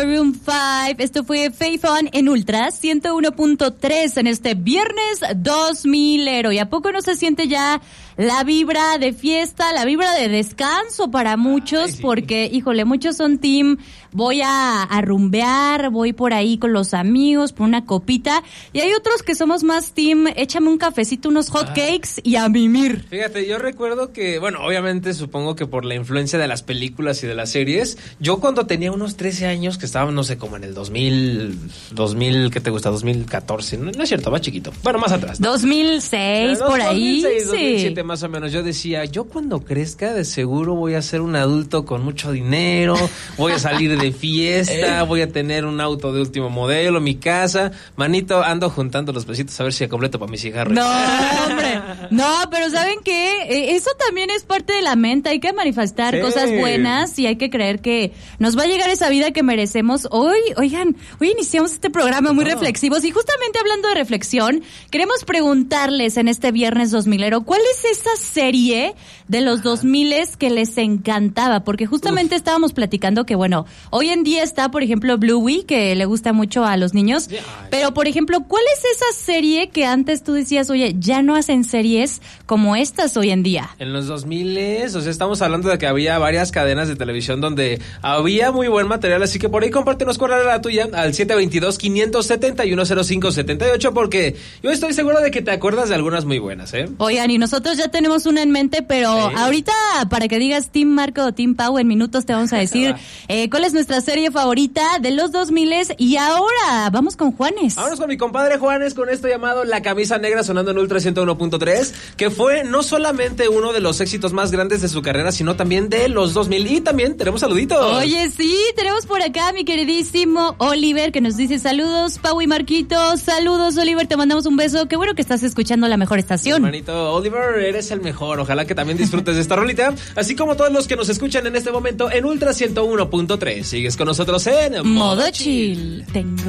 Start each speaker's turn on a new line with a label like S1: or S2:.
S1: Room 5, esto fue Faith On en Ultra 101.3 en este viernes 2000ero. ¿Y a poco no se siente ya la vibra de fiesta, la vibra de descanso para muchos? Ay, sí. Porque, híjole, muchos son team, voy a rumbear, voy por ahí con los amigos, por una copita. Y hay otros que somos más team, échame un cafecito, unos hot cakes y a mimir.
S2: Fíjate, yo recuerdo que, bueno, obviamente supongo que por la influencia de las películas y de las series, yo cuando tenía unos 13 años, que estaba, no sé, como en el 2000, ¿qué te gusta? 2014, no es cierto, más chiquito. Bueno, más atrás, ¿no?
S1: 2006, por ahí,
S2: 2006,
S1: sí.
S2: 2007 más o menos. Yo decía, yo cuando crezca de seguro voy a ser un adulto con mucho dinero, voy a salir de fiesta, voy a tener un auto de último modelo, mi casa. Manito, ando juntando los pesitos a ver si completo para mis cigarros.
S1: No, hombre. No, pero ¿saben qué? Eso también es parte de la mente. Hay que manifestar cosas buenas y hay que creer que nos va a llegar esa vida que merecemos. Hoy iniciamos este programa muy reflexivos y justamente hablando de reflexión, queremos preguntarles en este viernes 2000ero, ¿cuál es esa serie de los 2000s que les encantaba? Porque justamente estábamos platicando que, bueno, hoy en día está, por ejemplo, Bluey, que le gusta mucho a los niños, pero, por ejemplo, ¿cuál es esa serie que antes tú decías, oye, ya no hacen series como estas hoy en día?
S2: En los 2000s, o sea, estamos hablando de que había varias cadenas de televisión donde había muy buen material, así que por ahí compártenos cuál era la tuya al 722-571-0578, porque yo estoy seguro de que te acuerdas de algunas muy buenas, ¿eh?
S1: Oigan, y nosotros ya tenemos una en mente, pero ahorita, para que digas Team Marco o Team Pau, en minutos te vamos a decir cuál es nuestra serie favorita de los 2000s. Y ahora, vamos con Juanes.
S2: Vámonos con mi compadre Juanes, con esto llamado La Camisa Negra, sonando en Ultra 101.3, que fue no solamente uno de los éxitos más grandes de su carrera, sino también de los 2000. Y también tenemos saluditos.
S1: Oye, sí, tenemos por acá mi queridísimo Oliver, que nos dice saludos, Pau y Marquito. Saludos, Oliver, te mandamos un beso. Qué bueno que estás escuchando la mejor estación.
S2: Hermanito Oliver, eres el mejor. Ojalá que también disfrutes de esta rolita, así como todos los que nos escuchan en este momento en Ultra 101.3. Sigues con nosotros en
S1: Modo Chill. Tengo